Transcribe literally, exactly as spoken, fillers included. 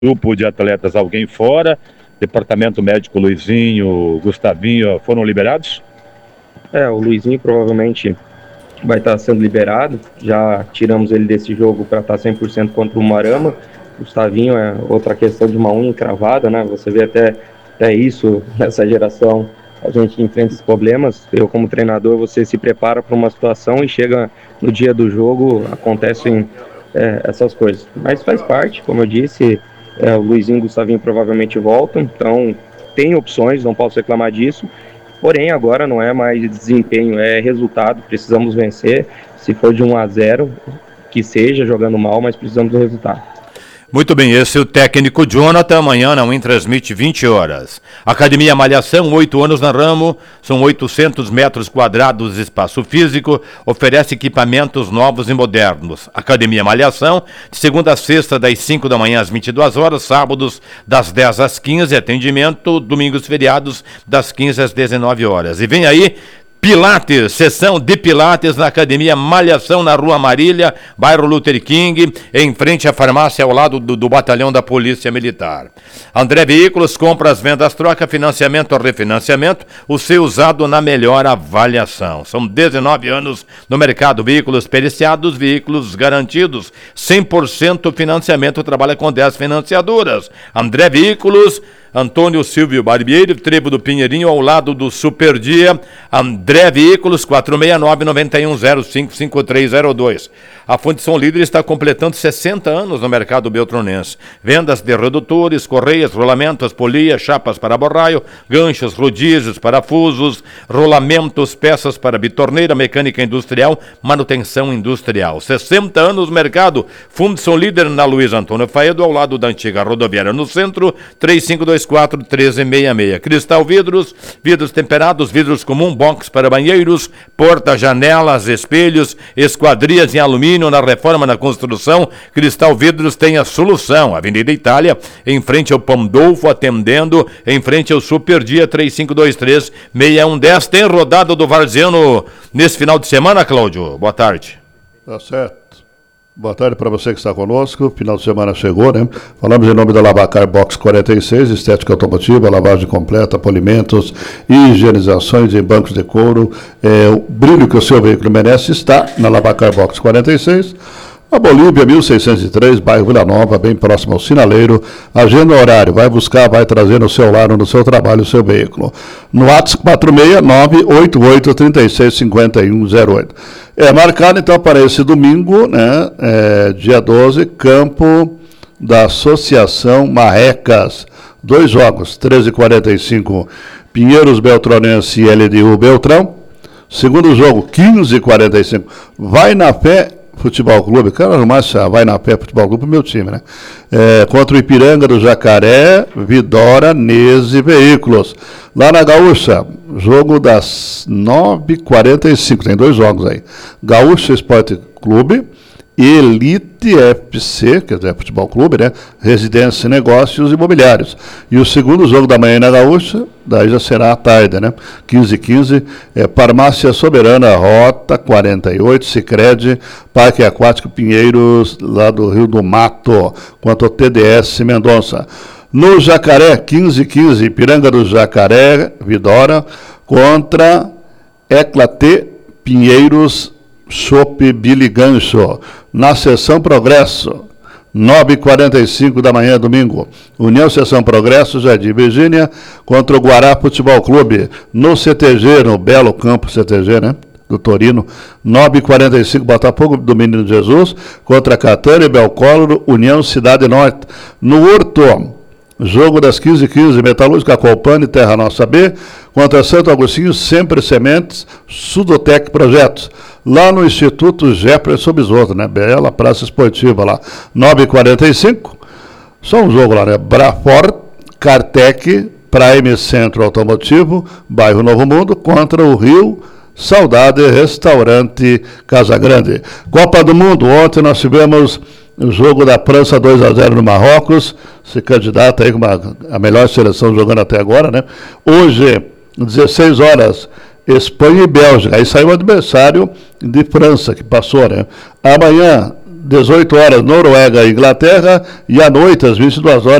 grupo de atletas, alguém fora? Departamento médico Luizinho, Gustavinho foram liberados? É, o Luizinho provavelmente vai estar sendo liberado. Já tiramos ele desse jogo para estar cem por cento contra o Marama. Gustavinho é outra questão de uma unha encravada, né? Você vê até, até isso nessa geração. A gente enfrenta esses problemas. Eu, como treinador, você se prepara para uma situação e chega no dia do jogo, acontecem é, essas coisas. Mas faz parte, como eu disse, é, o Luizinho e o Gustavinho provavelmente voltam, então tem opções, não posso reclamar disso. Porém, agora não é mais desempenho, é resultado. Precisamos vencer. Se for de um a zero, que seja jogando mal, mas precisamos do resultado. Muito bem, esse é o técnico Jonathan, amanhã na Win transmite vinte horas. Academia Malhação, oito anos na ramo, são oitocentos metros quadrados de espaço físico, oferece equipamentos novos e modernos. Academia Malhação, de segunda a sexta, das cinco da manhã às vinte e duas horas, sábados das dez às quinze, atendimento, domingos feriados das quinze às dezenove horas. E vem aí Pilates, sessão de Pilates na Academia Malhação, na Rua Marília, bairro Luther King, em frente à farmácia ao lado do, do batalhão da Polícia Militar. André Veículos, compras, vendas, troca, financiamento ou refinanciamento, o seu usado na melhor avaliação. São dezenove anos no mercado, veículos periciados, veículos garantidos, cem por cento financiamento, trabalha com dez financiadoras. André Veículos, Antônio Silvio Barbeiro, Trevo do Pinheirinho, ao lado do Super Dia. André Veículos, quatro seis nove, nove um zero, cinco cinco três zero dois. A Fundição Líder está completando sessenta anos no mercado beltronense. Vendas de redutores, correias, rolamentos, polias, chapas para borraio, ganchos, rodízios, parafusos, rolamentos, peças para bitorneira, mecânica industrial, manutenção industrial. sessenta anos no mercado. Fundição Líder na Luiz Antônio Faedo, ao lado da antiga rodoviária no centro, três cinco dois quatro, um três seis seis. Cristal Vidros, vidros temperados, vidros comum, box para banheiros, porta, janelas, espelhos, esquadrias em alumínio, na reforma, na construção. Cristal Vidros tem a solução. Avenida Itália, em frente ao Pandolfo, atendendo, em frente ao Super Dia, três cinco dois três, seis um um zero. Tem rodada do Varziano nesse final de semana, Cláudio? Boa tarde. Tá certo. Boa tarde para você que está conosco. Final de semana chegou, né? Falamos em nome da Lavacar Box quarenta e seis, estética automotiva, lavagem completa, polimentos, higienizações em bancos de couro. É, o brilho que o seu veículo merece está na Lavacar Box quarenta e seis. A Bolívia, mil seiscentos e três, bairro Vila Nova, bem próximo ao sinaleiro. Agenda horário, vai buscar, vai trazer no seu lar ou no seu trabalho o seu veículo. No WhatsApp quatro seis nove, oito oito três seis, cinco um zero oito. É marcado então para esse domingo, né, é, dia doze, campo da Associação Marrecas. Dois jogos, treze e quarenta e cinco, Pinheiros Beltronense e L D U Beltrão. Segundo jogo, quinze e quarenta e cinco, Vai na Fé Futebol Clube, quero arrumar essa Vai na Pé Futebol Clube pro meu time, né? É, contra o Ipiranga do Jacaré, Vidora, Nese Veículos. Lá na Gaúcha, jogo das nove e quarenta e cinco, tem dois jogos aí. Gaúcha Esporte Clube, Elite F C, quer dizer, Futebol Clube, né? Residência e Negócios Imobiliários. E o segundo jogo da manhã na Gaúcha, daí já será à tarde, né? quinze e quinze, é Farmácia Soberana, Rota quarenta e oito, Sicredi, Parque Aquático Pinheiros, lá do Rio do Mato, quanto ao T D S Mendonça. No Jacaré, quinze e quinze, Ipiranga do Jacaré, Vidora, contra Eclatê Pinheiros, Chopp Billy Gancho. Na Seção Progresso, nove e quarenta e cinco da manhã, domingo. União Seção Progresso, Jardim Virgínia, contra o Guará Futebol Clube. No C T G, no belo campo C T G, né? Do Torino, nove e quarenta e cinco, Botafogo do Menino Jesus, contra Catânia, Belcóloro, União Cidade Norte. No Horto, jogo das quinze e quinze, Metalúrgica Colpane, Terra Nossa B, contra Santo Agostinho, Sempre Sementes, Sudotec Projetos. Lá no Instituto Jefferson Bisoto, né? Bela Praça Esportiva lá. nove e quarenta e cinco. Só um jogo lá, né? Brafort, Cartec, Prime Centro Automotivo, bairro Novo Mundo, contra o Rio Saudade Restaurante Casa Grande. Copa do Mundo, ontem nós tivemos o jogo da França dois a zero no Marrocos, se candidata aí com uma, a melhor seleção jogando até agora, né? Hoje, dezesseis horas, Espanha e Bélgica. Aí saiu o adversário de França, que passou, né? Amanhã, dezoito horas, Noruega e Inglaterra, e à noite, às vinte e duas horas,